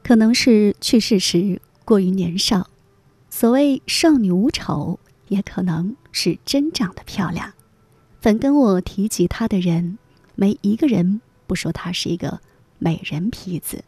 可能是去世时过于年少，所谓少女无丑，也可能是真长得漂亮。凡跟我提及她的人，没一个人不说她是一个美人坯子。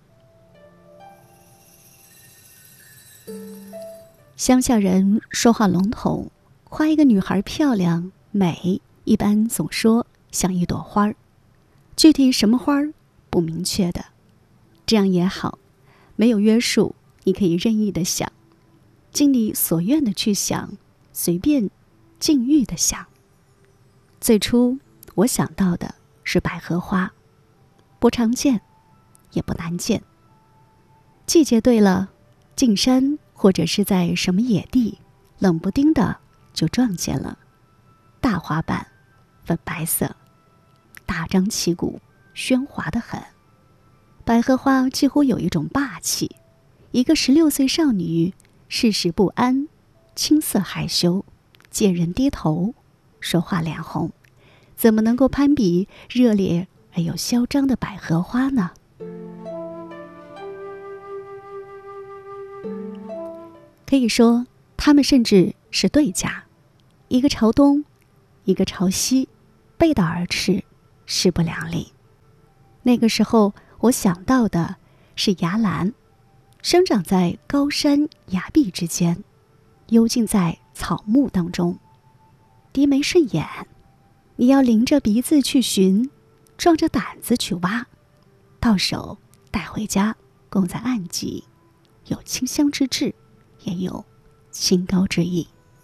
乡下人说话笼统，夸一个女孩漂亮美，一般总说像一朵花儿，具体什么花儿不明确的。这样也好，没有约束，你可以任意的想，尽你所愿的去想，随便尽欲的想。最初我想到的是百合花，不常见，也不难见。季节对了，进山或者是在什么野地，冷不丁的就撞见了。大花瓣，粉白色，大张旗鼓，喧哗得很。百合花几乎有一种霸气，一个16岁少女，事事不安，青涩害羞，见人低头，说话脸红，怎么能够攀比热烈而又嚣张的百合花呢？可以说，他们甚至是对家，一个朝东，一个朝西，背道而驰，势不两立。那个时候，我想到的是崖兰，生长在高山崖壁之间，幽静在草木当中，低眉顺眼。你要拎着鼻子去寻，壮着胆子去挖，到手带回家，供在案几，有清香之志，也有清高之意。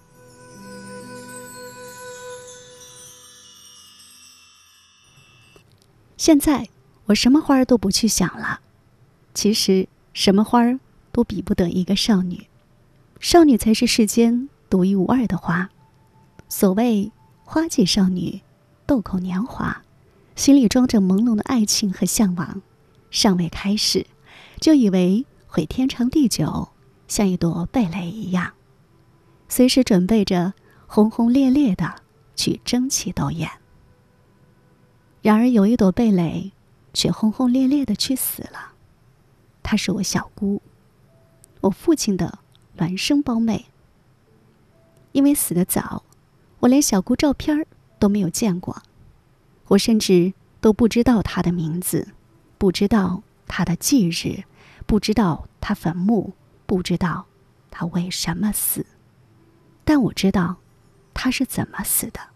现在我什么花儿都不去想了，其实什么花儿都比不得一个少女，少女才是世间独一无二的花。所谓花季少女，豆蔻年华，心里装着朦胧的爱情和向往，尚未开始，就以为会天长地久，像一朵蓓蕾一样，随时准备着轰轰烈烈的去争奇斗艳。然而有一朵蓓蕾却轰轰烈烈的去死了，她是我小姑，我父亲的孪生胞妹。因为死得早，我连小姑照片都没有见过，我甚至都不知道她的名字，不知道她的忌日，不知道她坟墓，不知道她为什么死。但我知道她是怎么死的。